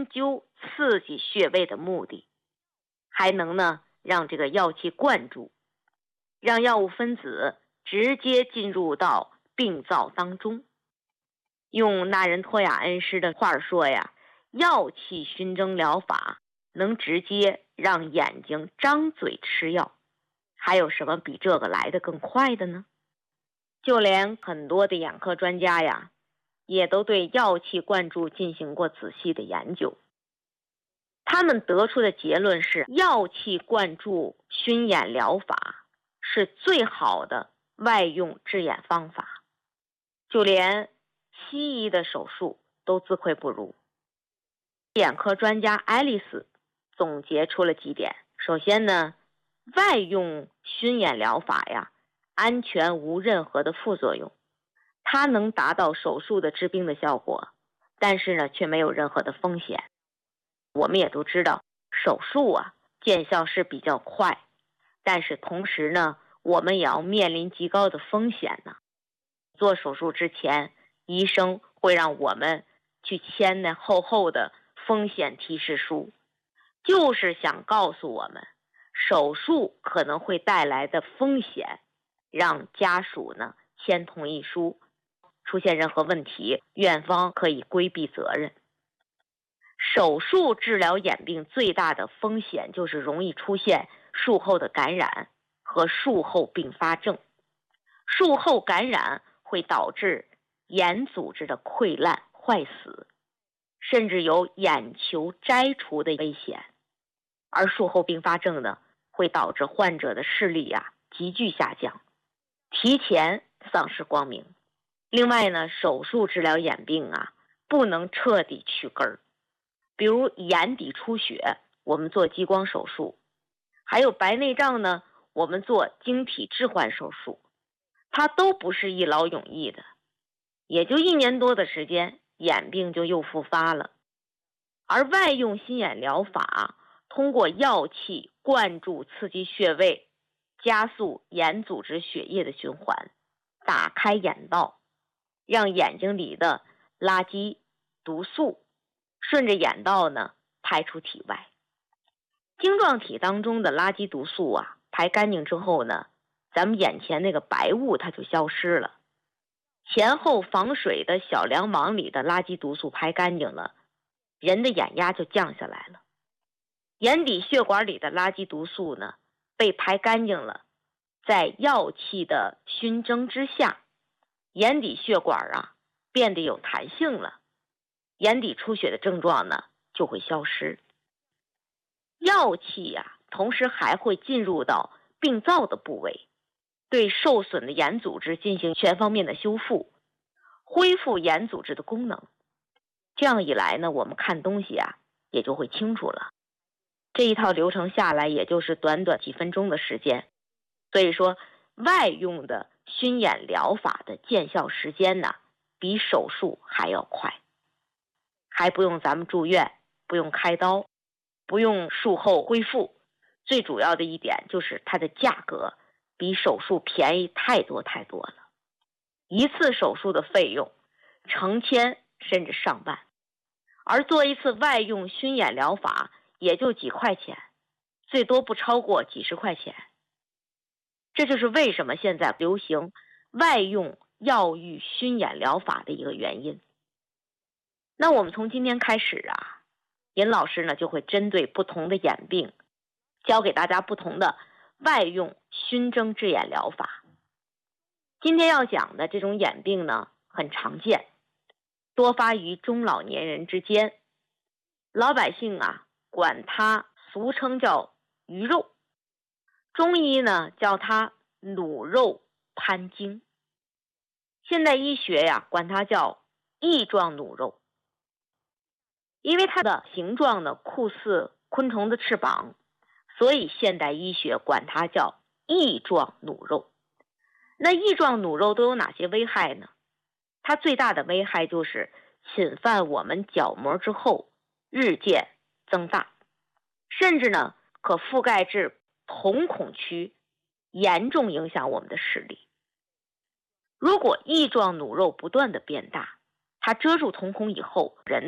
灸刺激穴位的目的，还能呢让这个药气灌注，让药物分子直接进入到病灶当中。用那人托雅恩师的话说呀，药气熏蒸疗法能直接让眼睛张嘴吃药，还有什么比这个来得更快的呢？就连很多的眼科专家呀，也都对药气灌注进行过仔细的研究。他们得出的结论是，药气灌注熏眼疗法是最好的外用治眼方法，就连西医的手术都自愧不如。眼科专家爱丽丝总结出了几点。首先呢，外用熏眼疗法呀，安全无任何的副作用，它能达到手术的治病的效果，但是呢却没有任何的风险。我们也都知道，手术啊见效是比较快，但是同时呢我们也要面临极高的风险呢。做手术之前，医生会让我们去签那厚厚的风险提示书，就是想告诉我们手术可能会带来的风险，让家属呢签同意书，出现任何问题，院方可以规避责任。手术治疗眼病最大的风险就是容易出现术后的感染和术后并发症。术后感染会导致眼组织的溃烂坏死，甚至有眼球摘除的危险。而术后并发症呢，会导致患者的视力急剧下降，提前丧失光明。另外呢，手术治疗眼病不能彻底去根儿。比如眼底出血，我们做激光手术；还有白内障呢，我们做晶体置换手术，它都不是一劳永逸的，也就1年多的时间，眼病就又复发了。而外用心眼疗法通过药气灌注刺激穴位，加速眼组织血液的循环，打开眼道，让眼睛里的垃圾毒素顺着眼道呢排出体外。晶状体当中的垃圾毒素排干净之后呢，咱们眼前那个白雾它就消失了，前后防水的小梁网里的垃圾毒素排干净了，人的眼压就降下来了。眼底血管里的垃圾毒素呢被排干净了，在药气的熏蒸之下，眼底血管变得有弹性了，眼底出血的症状呢就会消失。药气同时还会进入到病灶的部位，对受损的眼组织进行全方面的修复，恢复眼组织的功能。这样一来呢，我们看东西也就会清楚了。这一套流程下来也就是短短几分钟的时间，所以说外用的熏眼疗法的见效时间呢比手术还要快，还不用咱们住院，不用开刀，不用术后恢复。最主要的一点就是它的价格比手术便宜太多太多了，一次手术的费用成千甚至上万，而做一次外用熏眼疗法也就几块钱，最多不超过几十块钱。这就是为什么现在流行外用药浴熏眼疗法的一个原因。那我们从今天开始尹老师呢就会针对不同的眼病，教给大家不同的外用熏蒸治眼疗法。今天要讲的这种眼病呢很常见，多发于中老年人之间，老百姓管它俗称叫鱼肉，中医呢叫它卤肉攀经，现代医学管它叫翼状卤肉。因为它的形状呢酷似昆虫的翅膀，所以现代医学管它叫翼状卤肉。那翼状卤肉都有哪些危害呢？它最大的危害就是侵犯我们角膜之后日渐增大，甚至呢可覆盖至瞳孔区，严重影响我们的视力。如果翼状卤肉不断的变大，它遮住瞳孔以后，人呢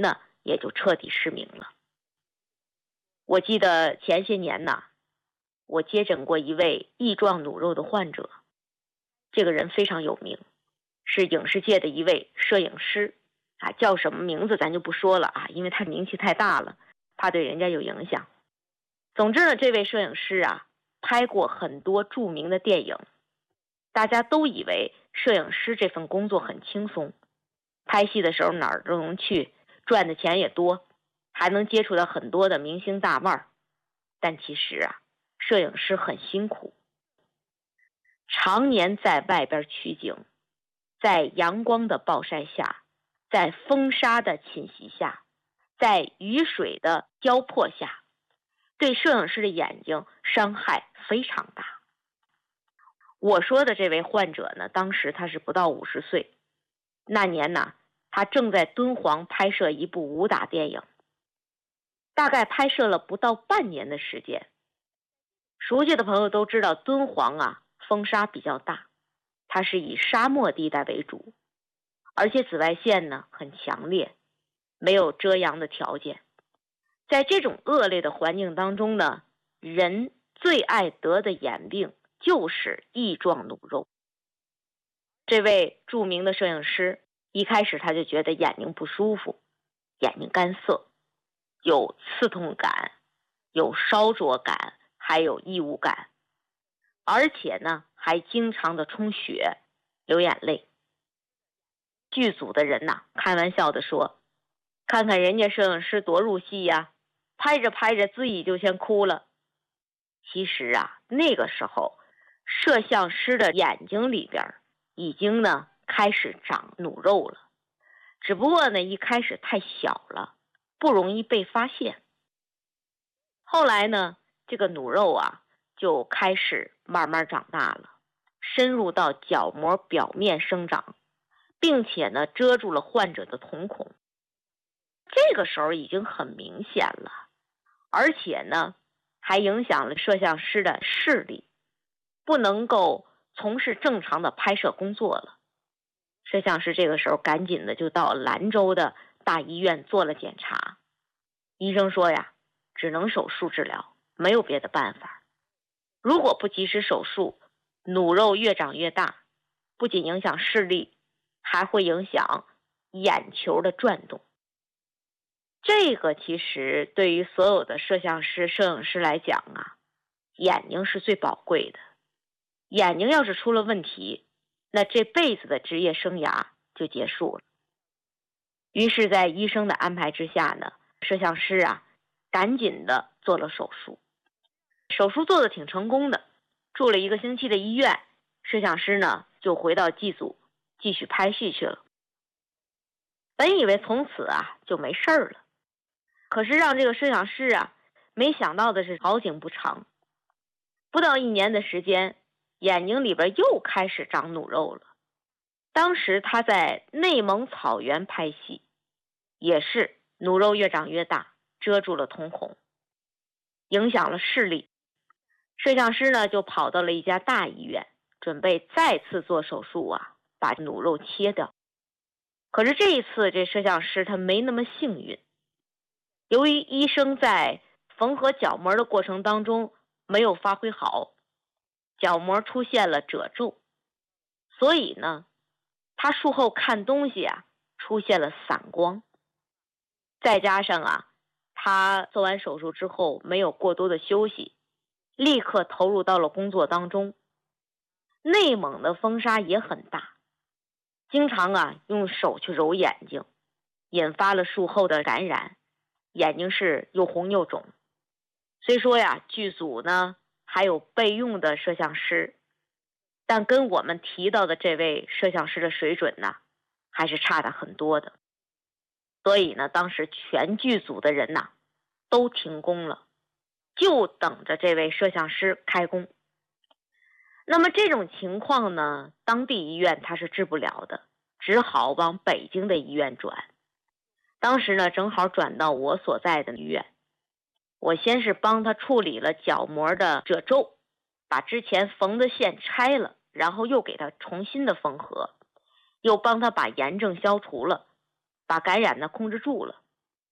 也就彻底失明了。我记得前些年呢，我接诊过一位翼状弩肉的患者，这个人非常有名，是影视界的一位摄影师啊，叫什么名字咱就不说了啊，因为他名气太大了，怕对人家有影响。总之呢，这位摄影师啊，拍过很多著名的电影，大家都以为摄影师这份工作很轻松，拍戏的时候哪儿都能去，赚的钱也多，还能接触到很多的明星大腕儿。但其实啊，摄影师很辛苦，常年在外边取景，在阳光的暴晒下，在风沙的侵袭下，在雨水的浇迫下，对摄影师的眼睛伤害非常大。我说的这位患者呢，当时他是不到50岁，那年呢，他正在敦煌拍摄一部武打电影，大概拍摄了不到半年的时间。熟悉的朋友都知道，敦煌啊，风沙比较大，它是以沙漠地带为主，而且紫外线呢很强烈，没有遮阳的条件。在这种恶劣的环境当中呢，人最爱得的眼病就是翼状弩肉。这位著名的摄影师一开始他就觉得眼睛不舒服，眼睛干涩，有刺痛感，有烧灼感，还有异物感，而且呢还经常的充血流眼泪。剧组的人呐，开玩笑的说，看看人家摄影师多入戏呀，拍着拍着自己就先哭了。其实啊，那个时候摄像师的眼睛里边已经呢开始长弩肉了，只不过呢一开始太小了，不容易被发现。后来呢，这个弩肉啊就开始慢慢长大了，深入到角膜表面生长，并且呢遮住了患者的瞳孔。这个时候已经很明显了，而且呢还影响了摄像师的视力，不能够从事正常的拍摄工作了。摄像师这个时候赶紧的就到兰州的大医院做了检查，医生说呀，只能手术治疗，没有别的办法。如果不及时手术，弩肉越长越大，不仅影响视力，还会影响眼球的转动。这个其实对于所有的摄像师、摄影师来讲啊，眼睛是最宝贵的。眼睛要是出了问题，那这辈子的职业生涯就结束了。于是在医生的安排之下呢，摄像师啊赶紧的做了手术。手术做的挺成功的，住了1个星期的医院，摄像师呢就回到剧组继续拍戏去了。本以为从此啊就没事儿了，可是让这个摄像师啊没想到的是，好景不长，不到1年的时间，眼睛里边又开始长弩肉了。当时他在内蒙草原拍戏，也是弩肉越长越大，遮住了瞳孔，影响了视力。摄像师呢就跑到了一家大医院，准备再次做手术啊，把弩肉切掉。可是这一次这摄像师他没那么幸运，由于医生在缝合角膜的过程当中没有发挥好，角膜出现了褶皱，所以呢他术后看东西啊出现了散光。再加上啊他做完手术之后没有过多的休息，立刻投入到了工作当中。内蒙的风沙也很大，经常啊用手去揉眼睛，引发了术后的感染，眼睛是又红又肿。虽说呀剧组呢还有备用的摄像师，但跟我们提到的这位摄像师的水准呢还是差得很多的。所以呢当时全剧组的人呐都停工了，就等着这位摄像师开工。那么这种情况呢，当地医院他是治不了的，只好往北京的医院转。当时呢正好转到我所在的医院，我先是帮他处理了角膜的褶皱，把之前缝的线拆了，然后又给他重新的缝合，又帮他把炎症消除了，把感染呢控制住了。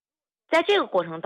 在这个过程